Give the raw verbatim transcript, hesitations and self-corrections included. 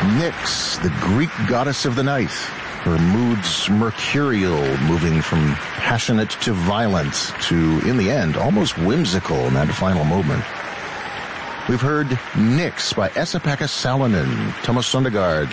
Nyx, the Greek goddess of the night. Her moods mercurial, moving from passionate to violent to, in the end, almost whimsical in that final movement. We've heard Nyx by Esa-Pekka Salonen, Thomas Sondergaard,